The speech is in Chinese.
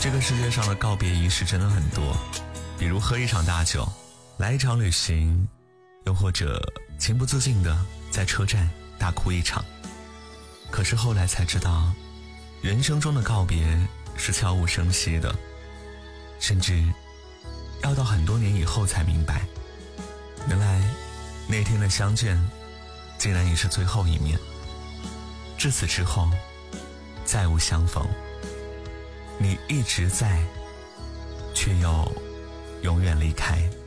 这个世界上的告别仪式真的很多，比如喝一场大酒，来一场旅行，又或者情不自禁的在车站大哭一场。可是后来才知道，人生中的告别是悄无声息的，甚至要到很多年以后才明白，原来那天的相见竟然也是最后一面，至此之后再无相逢。你一直在，却又永远离开。